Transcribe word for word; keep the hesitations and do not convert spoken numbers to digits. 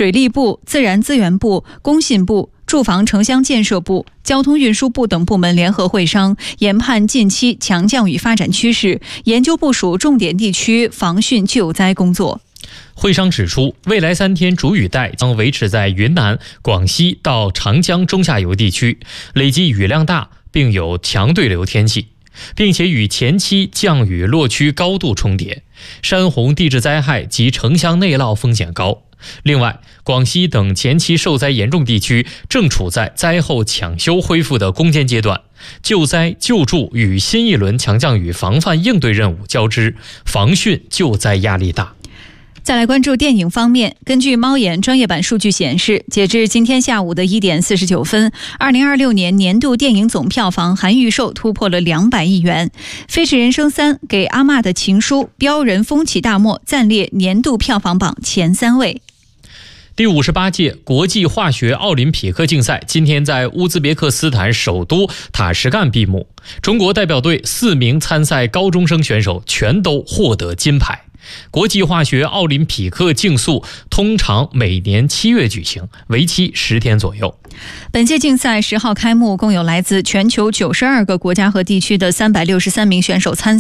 水利部、自然资源部、工信部、住房城乡建设部、交通运输部等部门联合会商，研判近期强降雨发展趋势，研究部署重点地区防汛救灾工作。 会商指出，未来三天主雨带将维持在云南、广西到长江中下游地区，累计雨量大，并有强对流天气，并且与前期降雨落区高度重叠，山洪地质灾害及城乡内涝风险高。另外，广西等前期受灾严重地区正处在灾后抢修恢复的攻坚阶段，救灾救助与新一轮强降雨防范应对任务交织，防汛救灾压力大。 再来关注电影方面，根据猫眼专业版数据显示，截至今天下午的一点四十九分，二零二六年年度电影总票房含预售突破了两百亿元，《飞驰人生三》、给阿嬷的情书、标人风起大漠暂列年度票房榜前三位。 第五十八届国际化学奥林匹克竞赛今天在乌兹别克斯坦首都塔什干闭幕，中国代表队四名参赛高中生选手全都获得金牌。国际化学奥林匹克竞速通常每年七月举行，为期十天左右。 本届竞赛十号开幕，共有来自全球九十二个国家和地区的三百六十三名选手参赛。